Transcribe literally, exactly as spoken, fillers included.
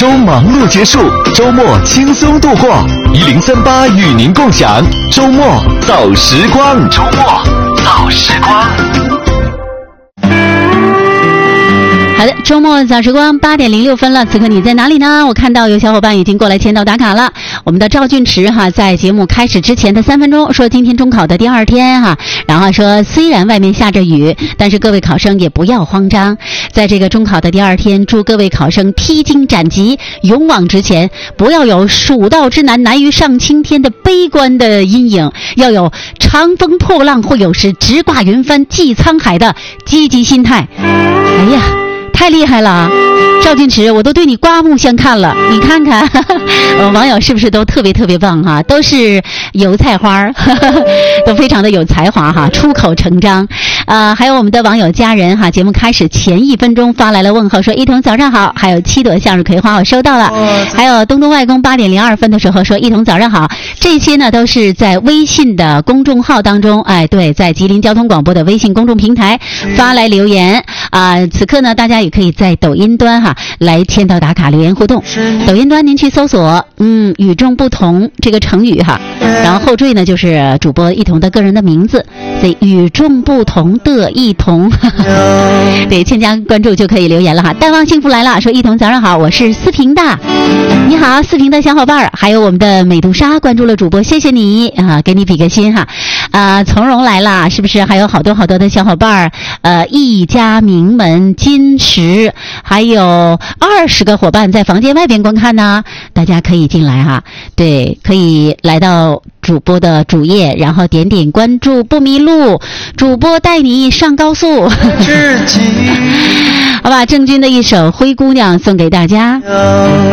周忙碌结束，周末轻松度过。一零三八与您共享周末好时光。周末好时光。 好的，周末早时光八点零六分了，此刻你在哪里呢？我看到有小伙伴已经过来签到打卡了。我们的赵俊池哈，在节目开始之前的三分钟说今天中考的第二天哈，然后说虽然外面下着雨，但是各位考生也不要慌张，在这个中考的第二天，祝各位考生披荆斩棘，勇往直前，不要有蜀道之难难于上青天的悲观的阴影，要有长风破浪会有时，直挂云帆济沧海的积极心态。哎呀，太厉害了，赵俊池，我都对你刮目相看了。你看看，呵呵呃，网友是不是都特别特别棒哈？都是油菜花，呵呵都非常的有才华哈，出口成章。呃，还有我们的网友家人哈，节目开始前一分钟发来了问候，说一彤早上好，还有七朵向日葵花我收到了，还有东东外公八点零二分的时候说一彤早上好，这些呢都是在微信的公众号当中，哎，对，在吉林交通广播的微信公众平台发来留言啊、呃。此刻呢，大家也可以在抖音端哈来签到打卡留言互动。抖音端您去搜索嗯与众不同这个成语哈，然后后缀呢就是主播一彤的个人的名字，所以与众不同的一彤，对，添加关注就可以留言了哈。淡忘幸福来了，说一彤早上好，我是四平的，你好四平的小伙伴，还有我们的美杜莎关注了主播，谢谢你啊，给你比个心哈。啊，从容来了，是不是还有好多好多的小伙伴？呃，一家名门金石，还有二十个伙伴在房间外边观看呢，大家可以进来哈，对，可以来到主播的主页，然后点点关注不迷路，主播带你上高速。好吧，郑钧的一首《灰姑娘》送给大家。